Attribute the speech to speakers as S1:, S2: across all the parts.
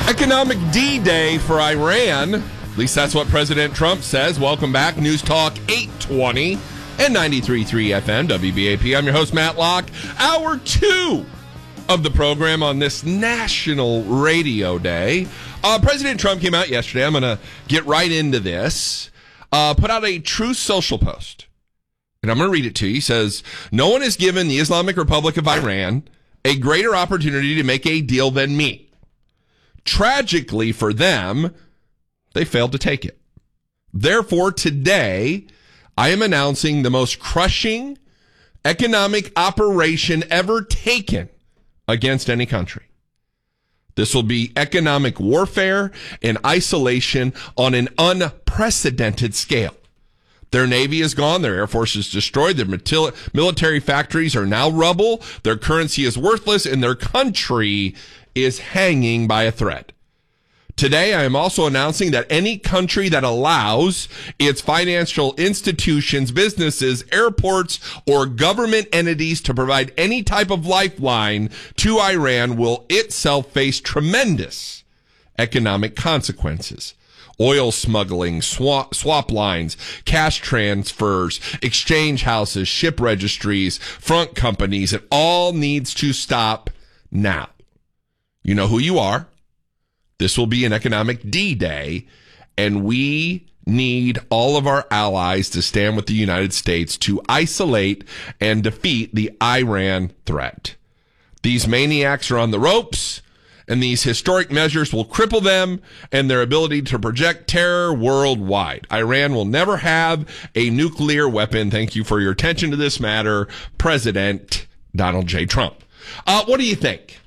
S1: Economic D-Day for Iran. At least that's what President Trump says. Welcome back. News Talk 820 and 93.3 FM WBAP. I'm your host, Matt Locke. Hour 2 of the program on this National Radio Day. President Trump came out yesterday. I'm going to get right into this. Put out a Truth Social post. And I'm going to read it to you. He says, "No one has given the Islamic Republic of Iran a greater opportunity to make a deal than me. Tragically for them, they failed to take it. Therefore, today, I am announcing the most crushing economic operation ever taken against any country. This will be economic warfare and isolation on an unprecedented scale. Their Navy is gone. Their Air Force is destroyed. Their military factories are now rubble. Their currency is worthless, and their country is hanging by a thread. Today, I am also announcing that any country that allows its financial institutions, businesses, airports, or government entities to provide any type of lifeline to Iran will itself face tremendous economic consequences. Oil smuggling, swap lines, cash transfers, exchange houses, ship registries, front companies. It all needs to stop now. You know who you are. This will be an economic D-Day, and we need all of our allies to stand with the United States to isolate and defeat the Iran threat. These maniacs are on the ropes, and these historic measures will cripple them and their ability to project terror worldwide. Iran will never have a nuclear weapon. Thank you for your attention to this matter, President Donald J. Trump." What do you think?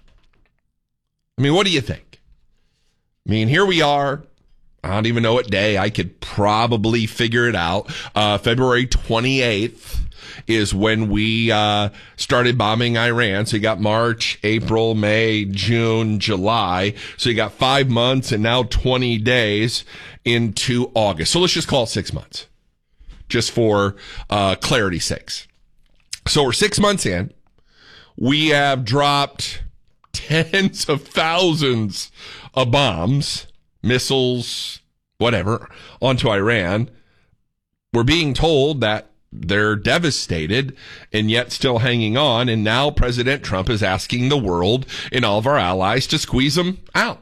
S1: What do you think? Here we are. I don't even know what day. I could probably figure it out. February 28th is when we started bombing Iran. So you got March, April, May, June, July. So you got 5 months and now 20 days into August. So let's just call it 6 months, just for clarity's sakes. So we're 6 months in. We have dropped tens of thousands of bombs, missiles, whatever, onto Iran. We're being told that they're devastated and yet still hanging on. And now President Trump is asking the world and all of our allies to squeeze them out,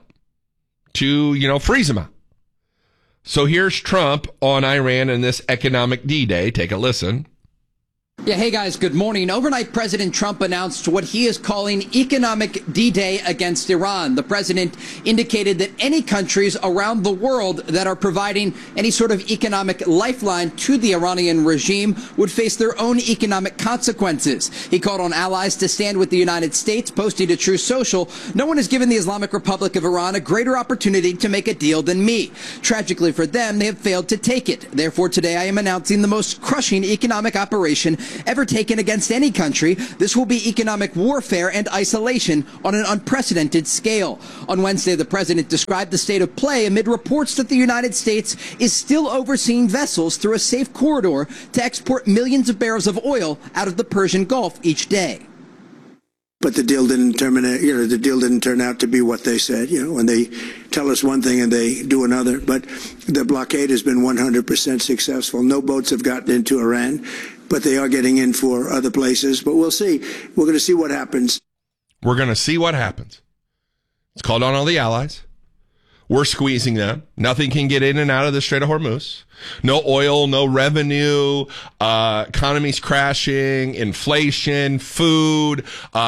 S1: to, freeze them out. So here's Trump on Iran in this economic D-Day. Take a listen.
S2: Yeah, hey guys, good morning. Overnight, President Trump announced what he is calling economic D-Day against Iran. The president indicated that any countries around the world that are providing any sort of economic lifeline to the Iranian regime would face their own economic consequences. He called on allies to stand with the United States, posting to Truth Social, "No one has given the Islamic Republic of Iran a greater opportunity to make a deal than me. Tragically for them, they have failed to take it. Therefore, today I am announcing the most crushing economic operation ever taken against any country. This will be economic warfare and isolation on an unprecedented scale." On Wednesday, the president described the state of play amid reports that the United States is still overseeing vessels through a safe corridor to export millions of barrels of oil out of the Persian Gulf each day.
S3: But the deal didn't terminate. The deal didn't turn out to be what they said. When they tell us one thing and they do another. But the blockade has been 100% successful. No boats have gotten into Iran, but they are getting in for other places. But we'll see. We're going to see what happens.
S1: We're going to see what happens. It's called on all the allies. We're squeezing them. Nothing can get in and out of the Strait of Hormuz. No oil, no revenue, economy's crashing, inflation, food,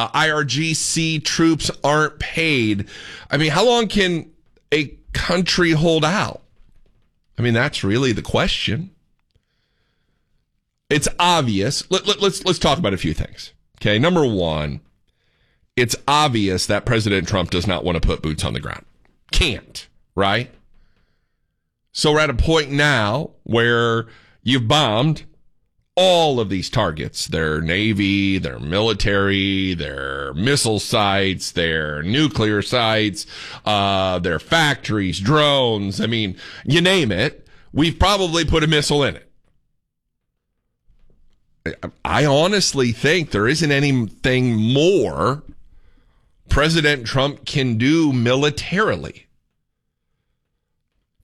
S1: IRGC troops aren't paid. How long can a country hold out? That's really the question. It's obvious. Let's talk about a few things. Okay, number one, it's obvious that President Trump does not want to put boots on the ground. Can't, right? So we're at a point now where you've bombed all of these targets, their Navy, their military, their missile sites, their nuclear sites, their factories, drones. You name it, we've probably put a missile in it. I honestly think there isn't anything more President Trump can do militarily.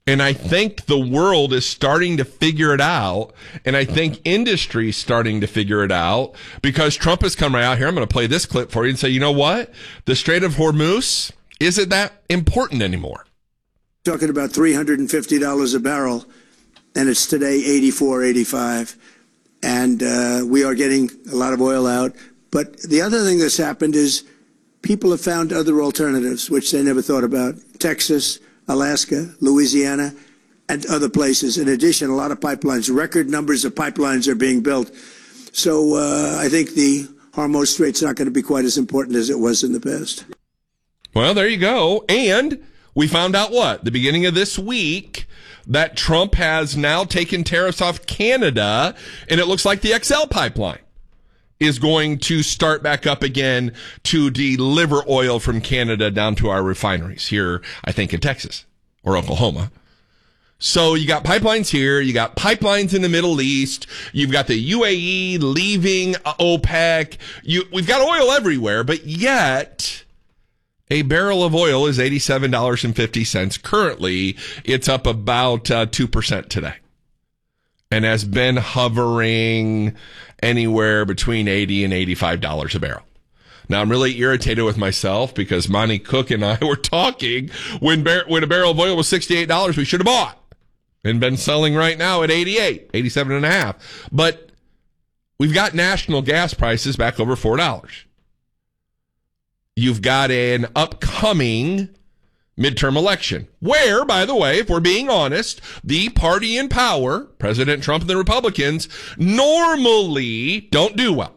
S1: And I think the world is starting to figure it out. And I think industry is starting to figure it out because Trump has come right out here. I'm going to play this clip for you and say, you know what? The Strait of Hormuz isn't that important anymore.
S3: Talking about $350 a barrel, and it's today $84, $85. And we are getting a lot of oil out. But the other thing that's happened is people have found other alternatives, which they never thought about. Texas, Alaska, Louisiana, and other places. In addition, a lot of pipelines, record numbers of pipelines are being built. So I think the Hormuz Strait's not going to be quite as important as it was in the past.
S1: Well, there you go. And we found out the beginning of this week that Trump has now taken tariffs off Canada, and it looks like the XL pipeline is going to start back up again to deliver oil from Canada down to our refineries here, I think in Texas or Oklahoma. So you got pipelines here, you got pipelines in the Middle East, you've got the UAE leaving OPEC, we've got oil everywhere, but yet a barrel of oil is $87.50 currently. It's up about 2% today and has been hovering anywhere between $80 and $85 a barrel. Now, I'm really irritated with myself because Monty Cook and I were talking when a barrel of oil was $68, we should have bought and been selling right now at 87.5. But we've got national gas prices back over $4. You've got an upcoming midterm election where, by the way, if we're being honest, the party in power, President Trump and the Republicans, normally don't do well.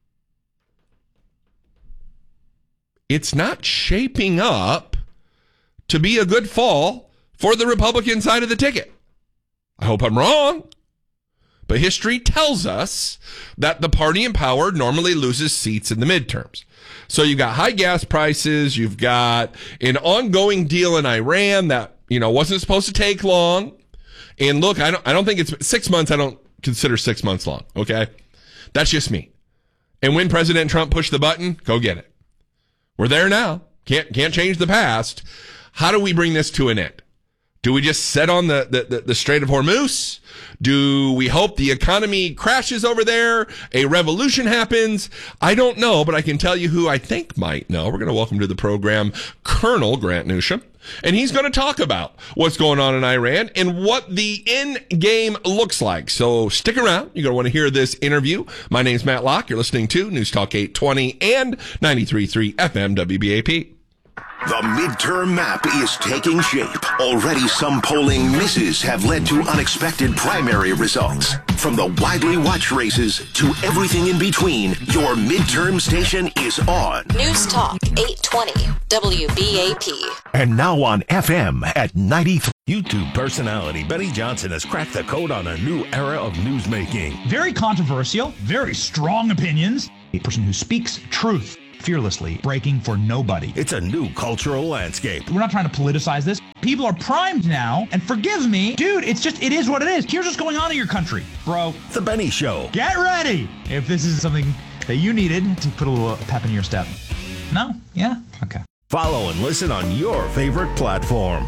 S1: It's not shaping up to be a good fall for the Republican side of the ticket. I hope I'm wrong, but history tells us that the party in power normally loses seats in the midterms. So you've got high gas prices, you've got an ongoing deal in Iran that, wasn't supposed to take long. And look, I don't think it's 6 months. I don't consider 6 months long. Okay. That's just me. And when President Trump pushed the button, go get it. We're there now. Can't change the past. How do we bring this to an end? Do we just sit on the Strait of Hormuz? Do we hope the economy crashes over there? A revolution happens? I don't know, but I can tell you who I think might know. We're going to welcome to the program Colonel Grant Newsham, and he's going to talk about what's going on in Iran and what the end game looks like. So stick around. You're going to want to hear this interview. My name's Matt Locke. You're listening to News Talk 820 and 93.3 FM WBAP.
S4: The midterm map is taking shape. Already some polling misses have led to unexpected primary results. From the widely watched races to everything in between, your midterm station is on.
S5: News Talk 820 WBAP.
S4: And now on FM at 93.
S6: YouTube personality Benny Johnson has cracked the code on a new era of newsmaking.
S7: Very controversial, very strong opinions. A person who speaks truth fearlessly, breaking for nobody.
S6: It's a new cultural landscape.
S7: We're not trying to politicize this. People are primed now, and forgive me, dude, it is what it is. Here's what's going on in your country, bro.
S6: The Benny Show.
S7: Get ready if this is something that you needed to put a little pep in your step. No? Yeah? Okay.
S6: Follow and listen on your favorite platform.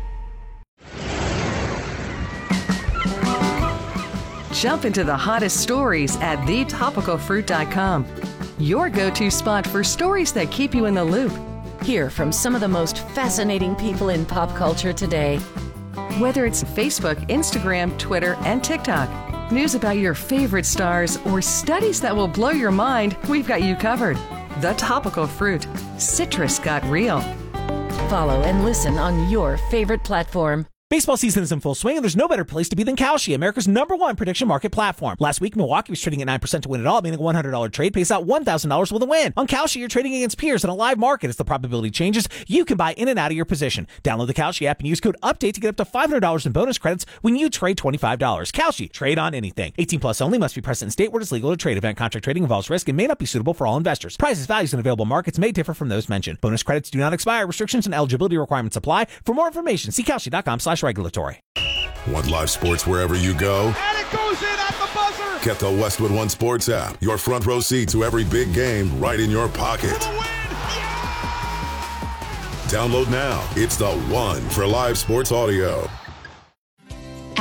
S8: Jump into the hottest stories at thetopicalfruit.com. Your go-to spot for stories that keep you in the loop.
S5: Hear from some of the most fascinating people in pop culture today.
S8: Whether it's Facebook, Instagram, Twitter, and TikTok, news about your favorite stars, or studies that will blow your mind, we've got you covered. The Topical Fruit. Citrus got real.
S5: Follow and listen on your favorite platform.
S9: Baseball season is in full swing, and there's no better place to be than Kalshi, America's #1 prediction market platform. Last week, Milwaukee was trading at 9% to win it all, meaning a $100 trade pays out $1,000 with a win. On Kalshi, you're trading against peers in a live market. As the probability changes, you can buy in and out of your position. Download the Kalshi app and use code UPDATE to get up to $500 in bonus credits when you trade $25. Kalshi, trade on anything. 18 plus only, must be present in state where it's legal to trade. Event contract trading involves risk and may not be suitable for all investors. Prices, values, and available markets may differ from those mentioned. Bonus credits do not expire. Restrictions and eligibility requirements apply. For more information, see Kalshi.com/regulatory.
S10: Want live sports wherever you go?
S11: And it goes in at the buzzer!
S10: Get the Westwood One Sports app. Your front row seat to every big game right in your pocket.
S11: For the win! Yeah!
S10: Download now. It's the one for live sports audio.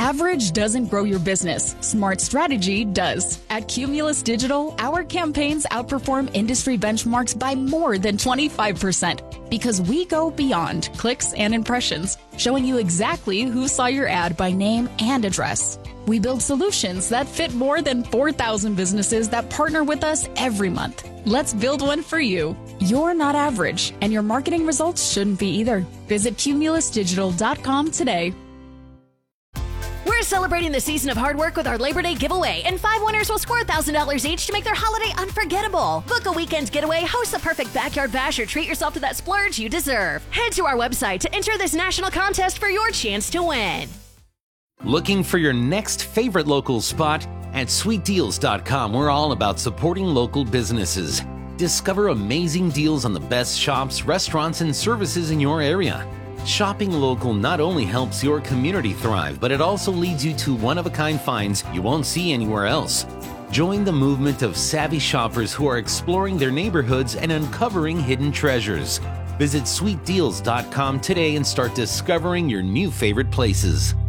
S12: Average doesn't grow your business. Smart strategy does. At Cumulus Digital, our campaigns outperform industry benchmarks by more than 25% because we go beyond clicks and impressions, showing you exactly who saw your ad by name and address. We build solutions that fit more than 4,000 businesses that partner with us every month. Let's build one for you. You're not average, and your marketing results shouldn't be either. Visit cumulusdigital.com today.
S5: We're celebrating the season of hard work with our Labor Day giveaway, and 5 winners will score $1,000 each to make their holiday unforgettable. Book a weekend getaway, host the perfect backyard bash, or treat yourself to that splurge you deserve. Head to our website to enter this national contest for your chance to win.
S13: Looking for your next favorite local spot? At sweetdeals.com, we're all about supporting local businesses. Discover amazing deals on the best shops, restaurants, and services in your area. Shopping local not only helps your community thrive, but it also leads you to one-of-a-kind finds you won't see anywhere else. Join the movement of savvy shoppers who are exploring their neighborhoods and uncovering hidden treasures. Visit sweetdeals.com today and start discovering your new favorite places.